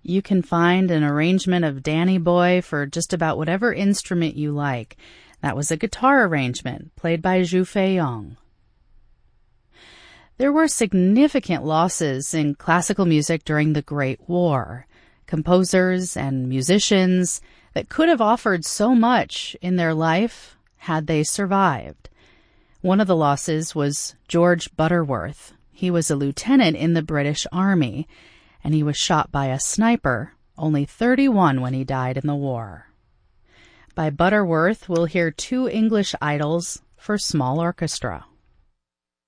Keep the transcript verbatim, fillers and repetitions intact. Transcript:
You can find an arrangement of Danny Boy for just about whatever instrument you like. That was a guitar arrangement played by Zhu Feiyong. There were significant losses in classical music during the Great War. Composers and musicians that could have offered so much in their life had they survived. One of the losses was George Butterworth. He was a lieutenant in the British Army, and he was shot by a sniper, only thirty-one when he died in the war. By Butterworth, we'll hear two English idols for small orchestra.